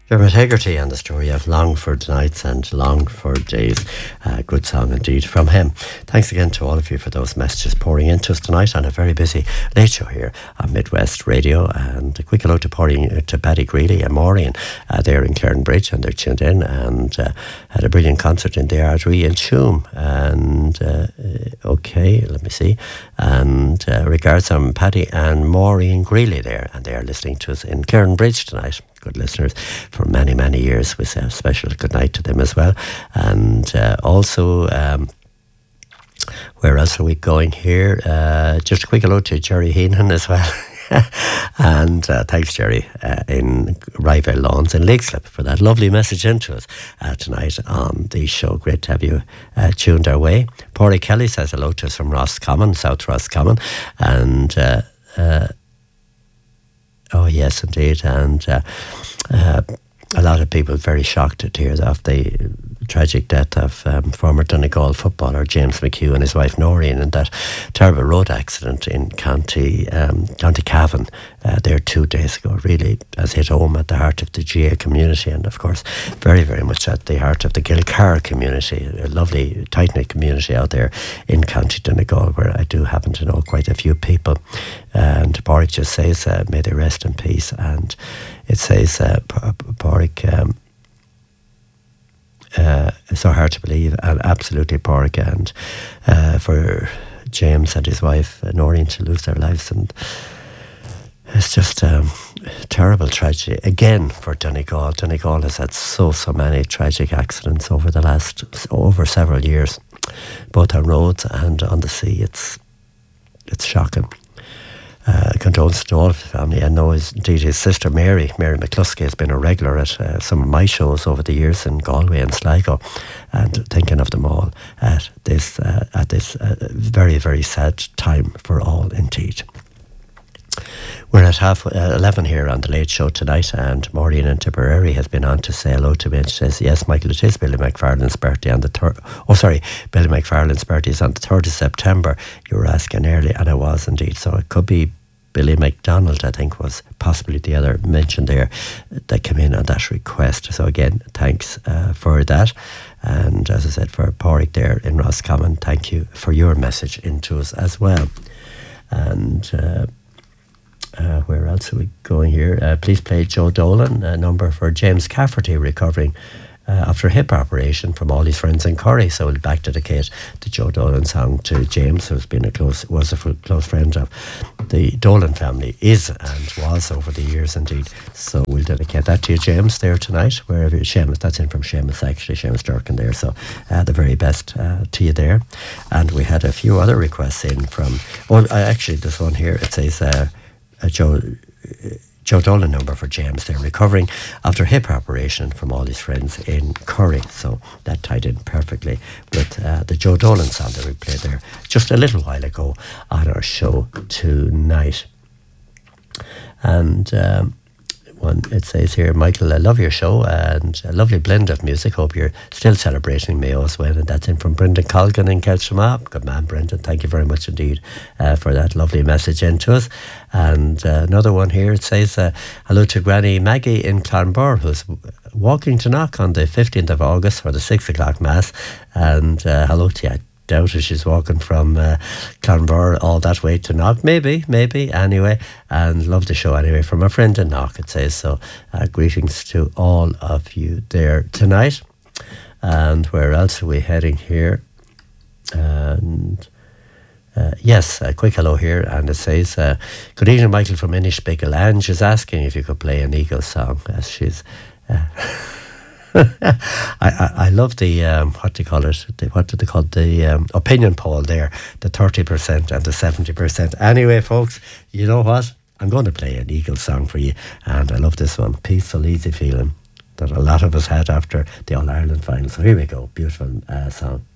Dermot Hegarty and the story of Longford Nights and Longford Days. Good song indeed from him. Thanks again to all of you for those messages pouring into us tonight on a very busy late show here on Midwest Radio. And a quick hello to Paddy Greeley and Maureen. They're in Clarenbridge and they're tuned in and had a brilliant concert in the Ardree in Tuam. And okay, let me see. And regards from Paddy and Maureen Greeley there, and they are listening to us in Clarenbridge tonight. Good listeners for many, many years. We say a special good night to them as well. And also, where else are we going here? Just a quick hello to Jerry Heenan as well. And thanks, Jerry, in Ryvale Lawns in Leixlip for that lovely message into us tonight on the show. Great to have you tuned our way. Paulie Kelly says hello to us from Roscommon, South Roscommon. And oh, yes, indeed. And a lot of people very shocked to hear of the tragic death of former Donegal footballer James McHugh and his wife Noreen in that terrible road accident in County Cavan there 2 days ago. Really has hit home at the heart of the GA community, and of course very, very much at the heart of the Gilcar community, a lovely tight-knit community out there in County Donegal, where I do happen to know quite a few people. And Pádraig just says may they rest in peace. And it says Pádraig, it's so hard to believe, and absolutely Pádraig, and for James and his wife Noreen to lose their lives, and it's just terrible tragedy again for Donegal. Donegal has had so many tragic accidents over several years, both on roads and on the sea. It's shocking. Condolences to all of the family. I know indeed his sister Mary McCluskey has been a regular at some of my shows over the years in Galway and Sligo, and thinking of them all at this very, very sad time for all indeed. We're at 11 here on the Late Show tonight, and Maureen in Tipperary has been on to say hello to me. And she says, yes, Michael, it is Billy McFarlane's birthday on the 3rd. Oh, sorry, Billy McFarlane's birthday is on the 3rd of September. You were asking early, and I was indeed. So it could be Billy McDonald, I think, was possibly the other mention there that came in on that request. So again, thanks for that. And as I said, for Pádraig there in Roscommon, thank you for your message into us as well. And where else are we going here? Please play Joe Dolan, a number for James Cafferty, recovering after a hip operation, from all his friends in Corrie. So we'll back dedicate the Joe Dolan song to James, who's been a close friend of the Dolan family, is and was over the years indeed. So we'll dedicate that to you, James, there tonight, wherever Seamus, that's in from Seamus, actually, Seamus Durkin there. So the very best to you there. And we had a few other requests in from, actually this one here, it says Joe Dolan number for James. They're recovering after hip operation, from all his friends in Corrie. So that tied in perfectly with the Joe Dolan song that we played there just a little while ago on our show tonight. And it says here, Michael, I love your show and a lovely blend of music. Hope you're still celebrating Mayo as well. And that's in from Brendan Colgan in Keltramath. Good man, Brendan. Thank you very much indeed for that lovely message into us. And another one here, it says, hello to Granny Maggie in Clonbur, who's walking to Knock on the 15th of August for the 6 o'clock Mass. And hello to you. Doubt if she's walking from Clonbur all that way to Knock. Maybe, anyway. And love the show anyway. From a friend in Knock, it says. So greetings to all of you there tonight. And where else are we heading here? And yes, a quick hello here. And it says, good evening, Michael from Inishbigel. Ange is asking if you could play an Eagles song, as she's... I love the what do you call it? What do they call the opinion poll there? The 30% and the 70%. Anyway, folks, you know what? I'm going to play an Eagles song for you, and I love this one, "Peaceful Easy Feeling," that a lot of us had after the All Ireland final. So here we go, beautiful song.